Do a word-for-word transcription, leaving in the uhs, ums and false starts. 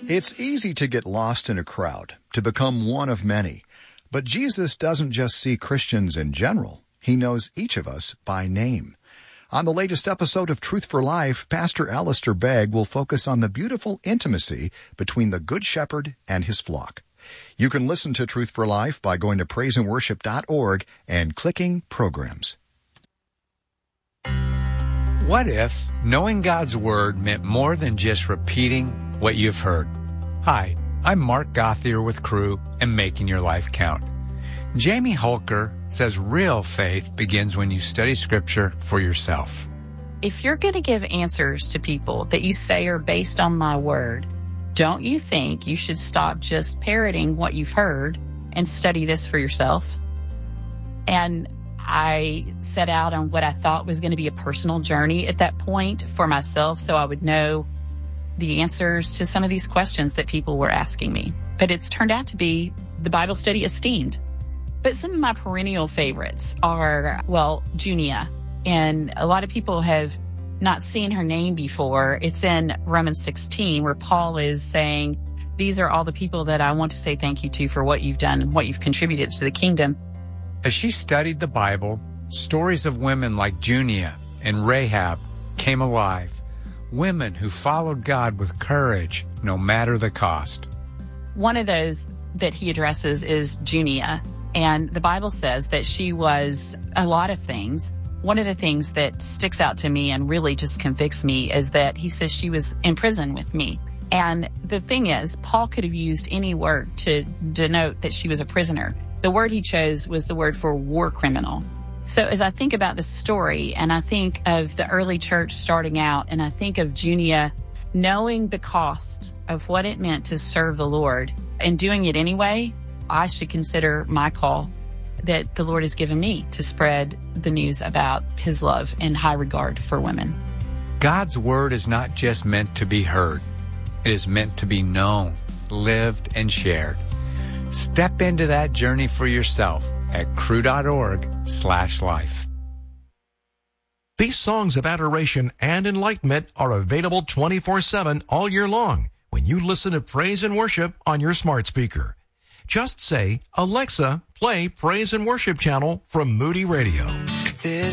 It's easy to get lost in a crowd, to become one of many. But Jesus doesn't just see Christians in general. He knows each of us by name. On the latest episode of Truth for Life, Pastor Alistair Begg will focus on the beautiful intimacy between the Good Shepherd and his flock. You can listen to Truth for Life by going to praise and worship dot org and clicking Programs. What if knowing God's Word meant more than just repeating what you've heard? Hi, I'm Mark Gothier with Crew and Making Your Life Count. Jamie Holker says real faith begins when you study Scripture for yourself. If you're going to give answers to people that you say are based on my word, don't you think you should stop just parroting what you've heard and study this for yourself? And I set out on what I thought was going to be a personal journey at that point for myself so I would know the answers to some of these questions that people were asking me. But it's turned out to be the Bible study esteemed. But some of my perennial favorites are, well, Junia. And a lot of people have not seen her name before. It's in Romans sixteen, where Paul is saying, these are all the people that I want to say thank you to for what you've done and what you've contributed to the kingdom. As she studied the Bible, stories of women like Junia and Rahab came alive. Women who followed God with courage, no matter the cost. One of those that he addresses is Junia. And the Bible says that she was a lot of things. One of the things that sticks out to me and really just convicts me is that he says she was in prison with me. And the thing is, Paul could have used any word to denote that she was a prisoner. The word he chose was the word for war criminal. So as I think about this story and I think of the early church starting out and I think of Junia knowing the cost of what it meant to serve the Lord and doing it anyway, I should consider my call that the Lord has given me to spread the news about his love and high regard for women. God's word is not just meant to be heard. It is meant to be known, lived, and shared. Step into that journey for yourself at crew.org slash life. These songs of adoration and enlightenment are available twenty-four seven all year long when you listen to praise and worship on your smart speaker. Just say, Alexa, play Praise and Worship channel from Moody Radio.